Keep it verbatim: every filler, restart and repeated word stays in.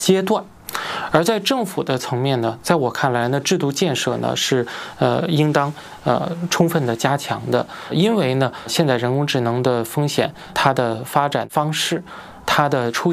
阶段。而在政府的层面呢，在我看来呢，制度建设呢是呃应当呃充分的加强的，因为呢，现在人工智能的风险，它的发展方式，它的出